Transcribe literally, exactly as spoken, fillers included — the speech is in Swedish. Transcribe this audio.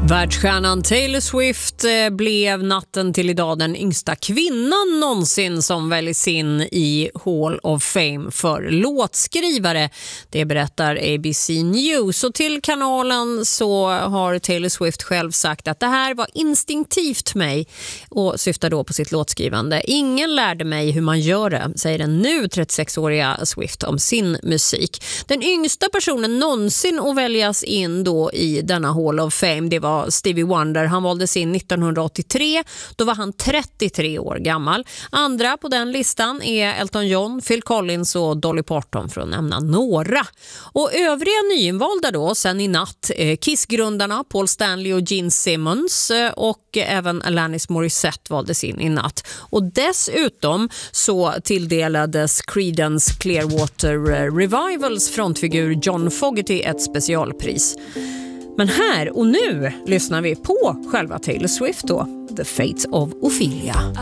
Världsstjärnan Taylor Swift blev natten till idag den yngsta kvinnan någonsin som väljs in i Hall of Fame för låtskrivare. Det berättar A B C News. Och till kanalen så har Taylor Swift själv sagt att det här var instinktivt mig, och syftar då på sitt låtskrivande. Ingen lärde mig hur man gör det, säger den nu trettiosex-åriga Swift om sin musik. Den yngsta personen någonsin att väljas in då i denna Hall of Fame, det var Stevie Wonder. Han valdes in nittonhundraåttiotre. Då var han trettiotre år gammal. Andra på den listan är Elton John, Phil Collins och Dolly Parton, för att nämna några. Och övriga nyinvalda då sen i natt, eh, Kiss-grundarna Paul Stanley och Gene Simmons, eh, och även Alanis Morissette valdes in i natt. Och dessutom så tilldelades Creedence Clearwater Revivals frontfigur John Fogerty ett specialpris. Men här och nu lyssnar vi på själva Taylor Swift då, The Fate of Ophelia.